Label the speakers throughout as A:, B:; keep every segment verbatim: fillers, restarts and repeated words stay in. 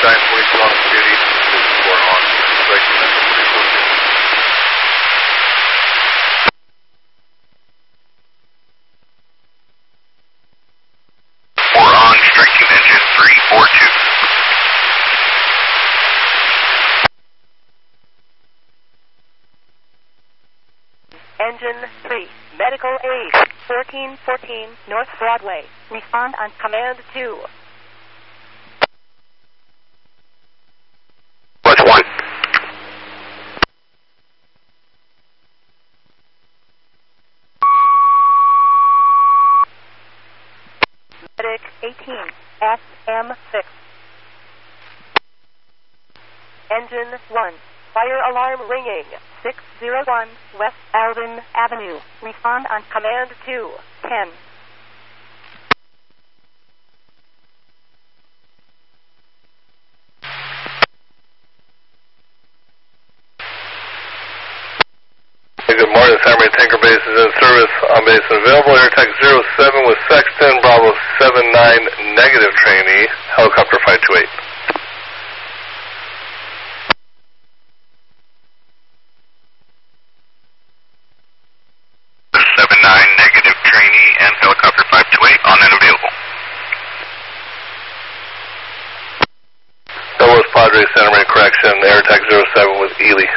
A: nine forty-two on duty. four on, striking engine three four two. four on, striking engine three four two.
B: Engine three, medical aid, fourteen fourteen North Broadway. Respond on command two.
A: What's one?
B: Medic eighteen, S M six. Engine one, fire alarm ringing, six zero one West Alden Avenue. Respond on command two, ten.
A: Good morning, San Maria Tanker Base is in service, on base and available. Air Tech zero seven with Sexton, Bravo seven nine, negative trainee, helicopter five two eight. seven nine, negative trainee, and helicopter five two eight, on and available. That was Padre Santa Maria correction, Air Tech zero seven with Ely.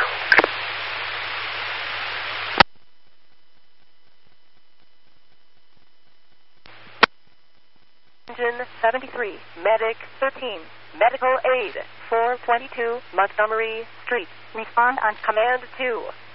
B: Engine seventy-three, Medic thirteen, medical aid, four twenty-two Montgomery Street. Respond on command two.